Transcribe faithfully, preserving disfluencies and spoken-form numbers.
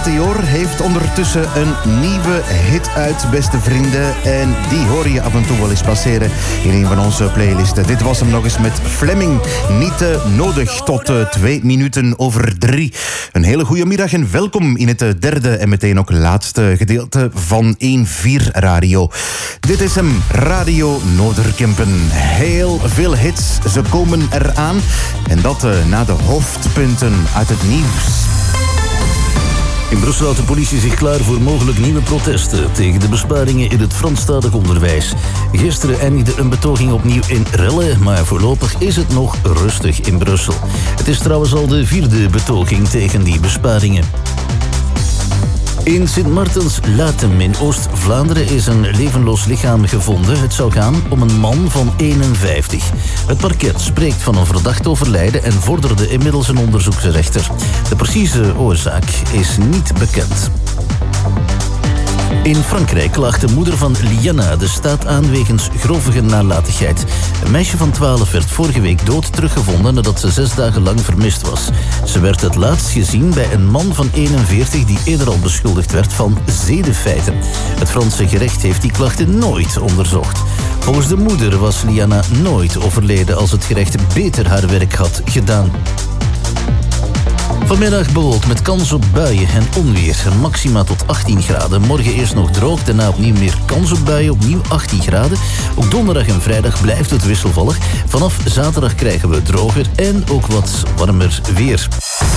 Meteor heeft ondertussen een nieuwe hit uit, beste vrienden. En die hoor je af en toe wel eens passeren in een van onze playlisten. Dit was hem nog eens met Fleming. Niet uh, nodig tot uh, twee minuten over drie. Een hele goede middag en welkom in het uh, derde en meteen ook laatste gedeelte van één vier Radio. Dit is hem, Radio Noorderkempen. Heel veel hits, ze komen eraan. En dat uh, na de hoofdpunten uit het nieuws. In Brussel houdt de politie zich klaar voor mogelijk nieuwe protesten tegen de besparingen in het Franstalig onderwijs. Gisteren eindigde een betoging opnieuw in rellen, maar voorlopig is het nog rustig in Brussel. Het is trouwens al de vierde betoging tegen die besparingen. In Sint-Martens-Latem in Oost-Vlaanderen is een levenloos lichaam gevonden. Het zou gaan om een man van eenenvijftig. Het parket spreekt van een verdacht overlijden en vorderde inmiddels een onderzoeksrechter. De precieze oorzaak is niet bekend. In Frankrijk klaagt de moeder van Liana de staat aan wegens grovige nalatigheid. Een meisje van twaalf werd vorige week dood teruggevonden nadat ze zes dagen lang vermist was. Ze werd het laatst gezien bij een man van eenenveertig die eerder al beschuldigd werd van zedenfeiten. Het Franse gerecht heeft die klachten nooit onderzocht. Volgens de moeder was Liana nooit overleden als het gerecht beter haar werk had gedaan. Vanmiddag bewolkt met kans op buien en onweer. Maxima tot achttien graden. Morgen eerst nog droog, daarna opnieuw meer kans op buien. Opnieuw achttien graden. Ook donderdag en vrijdag blijft het wisselvallig. Vanaf zaterdag krijgen we droger en ook wat warmer weer.